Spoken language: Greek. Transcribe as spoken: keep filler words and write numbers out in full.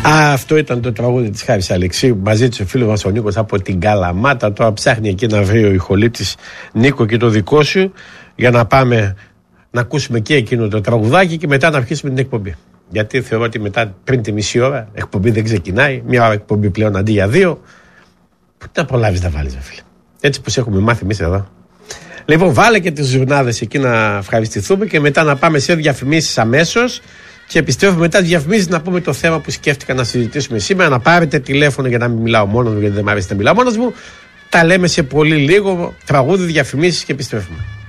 Α, αυτό ήταν το τραγούδι της Χάρης Αλεξίου μαζί της ο φίλος μας ο Νίκος από την Καλαμάτα. Τώρα ψάχνει εκεί να βρει ο ηχολήπτης Νίκο και το δικό σου για να πάμε να ακούσουμε και εκείνο το τραγουδάκι και μετά να αρχίσουμε την εκπομπή. Γιατί θεωρώ ότι μετά πριν τη μισή ώρα εκπομπή δεν ξεκινάει, μια ώρα εκπομπή πλέον αντί για δύο. Πού τα προλάβεις να βάλεις, φίλε. Έτσι πως έχουμε μάθει εμείς εδώ. Λοιπόν, βάλε και τις ζουρνάδες εκεί να ευχαριστηθούμε και μετά να πάμε σε διαφημίσεις αμέσως. Και επιστρέφουμε μετά τις διαφημίσεις να πούμε το θέμα που σκέφτηκα να συζητήσουμε σήμερα. Να πάρετε τηλέφωνο για να μην μιλάω μόνος μου, γιατί δεν μου αρέσει να μιλάω μόνος μου. Τα λέμε σε πολύ λίγο. Τραγούδι, διαφημίσεις και επιστρέφουμε.